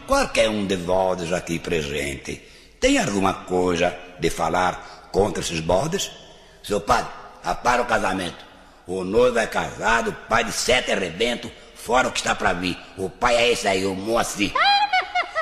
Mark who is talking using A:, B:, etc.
A: qualquer um de vós aqui presente tem alguma coisa de falar contra esses bodes? Seu padre, apara o casamento. O noivo é casado, pai de 7 arrebentos, fora o que está para vir. O pai é esse aí, o Moacir.